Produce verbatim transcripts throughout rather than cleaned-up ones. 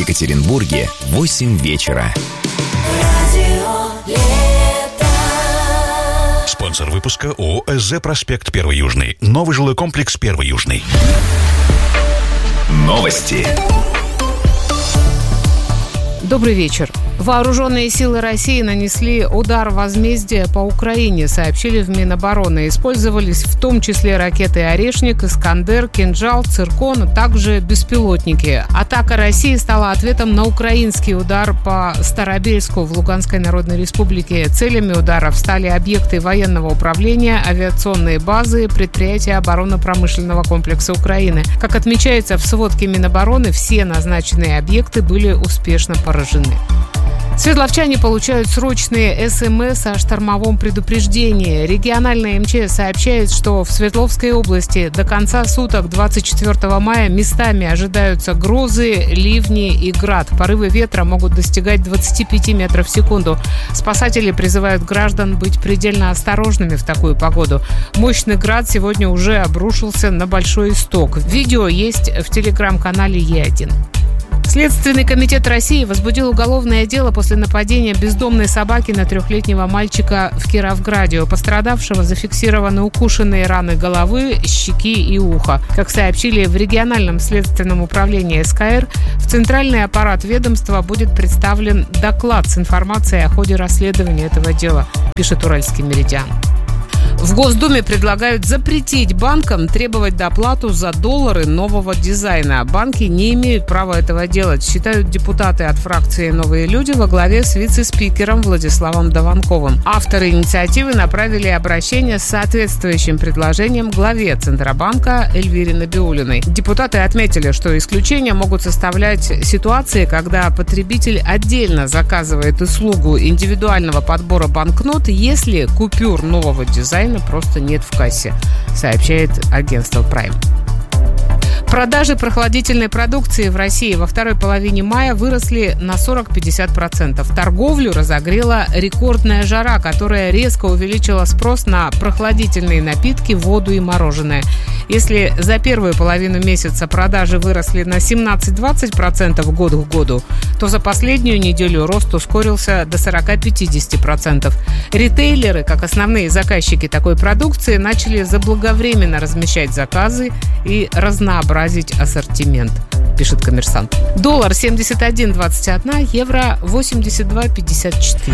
Екатеринбурге восемь вечера. Спонсор выпуска ООО «СЗ Проспект Первый Южный». Новый жилой комплекс Первый Южный. Новости. Добрый вечер. Вооруженные силы России нанесли удар возмездия по Украине, сообщили в Минобороны. Использовались в том числе ракеты «Орешник», «Искандер», «Кинжал», «Циркон», а также беспилотники. Атака России стала ответом на украинский удар по Старобельску в Луганской Народной Республике. Целями ударов стали объекты военного управления, авиационные базы, предприятия оборонно-промышленного комплекса Украины. Как отмечается в сводке Минобороны, все назначенные объекты были успешно поражены. Свердловчане получают срочные СМС о штормовом предупреждении. Региональная МЧС сообщает, что в Свердловской области до конца суток двадцать четвёртого мая местами ожидаются грозы, ливни и град. Порывы ветра могут достигать двадцать пять метров в секунду. Спасатели призывают граждан быть предельно осторожными в такую погоду. Мощный град сегодня уже обрушился на Большой Исток. Видео есть в телеграм-канале Е один. Следственный комитет России возбудил уголовное дело после нападения бездомной собаки на трехлетнего мальчика в Кировграде. У пострадавшего зафиксированы укушенные раны головы, щеки и уха. Как сообщили в региональном следственном управлении СКР, в центральный аппарат ведомства будет представлен доклад с информацией о ходе расследования этого дела, пишет Уральский Меридиан. В Госдуме предлагают запретить банкам требовать доплату за доллары нового дизайна. Банки не имеют права этого делать, считают депутаты от фракции «Новые люди» во главе с вице-спикером Владиславом Дованковым. Авторы инициативы направили обращение с соответствующим предложением главе Центробанка Эльвире Набиуллиной. Депутаты отметили, что исключения могут составлять ситуации, когда потребитель отдельно заказывает услугу индивидуального подбора банкнот, если купюр нового дизайна просто нет в кассе, сообщает агентство Prime. Продажи прохладительной продукции в России во второй половине мая выросли на сорок-пятьдесят процентов. Торговлю разогрела рекордная жара, которая резко увеличила спрос на прохладительные напитки, воду и мороженое. Если за первую половину месяца продажи выросли на семнадцать-двадцать процентов год к году, то за последнюю неделю рост ускорился до сорок-пятьдесят процентов. Ритейлеры, как основные заказчики такой продукции, начали заблаговременно размещать заказы и разнообразить ассортимент, пишет «Коммерсант». Доллар семьдесят один двадцать один, евро восемьдесят два пятьдесят четыре.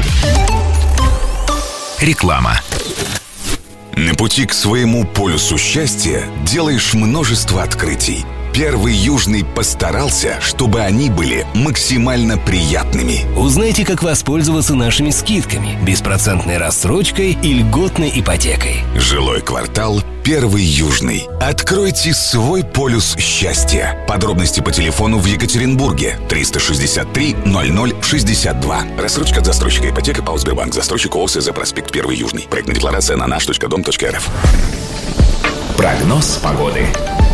Реклама. На пути к своему полюсу счастья делаешь множество открытий. Первый Южный постарался, чтобы они были максимально приятными. Узнайте, как воспользоваться нашими скидками, беспроцентной рассрочкой и льготной ипотекой. Жилой квартал Первый Южный. Откройте свой полюс счастья. Подробности по телефону в Екатеринбурге триста шестьдесят три ноль ноль шестьдесят два. Рассрочка от застройщика ипотека ПАО «Сбербанк». Застройщик ООО «СЗ Проспект Первый Южный». Проектная декларация на наш точка дом точка эр эф. Прогноз погоды.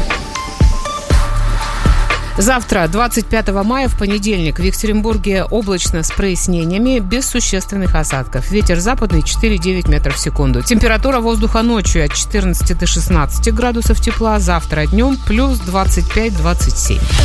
Завтра, двадцать пятого мая, в понедельник, в Екатеринбурге облачно с прояснениями, без существенных осадков. Ветер западный четыре-девять метров в секунду. Температура воздуха ночью от четырнадцати до шестнадцати градусов тепла. Завтра днем плюс двадцать пять - двадцать семь.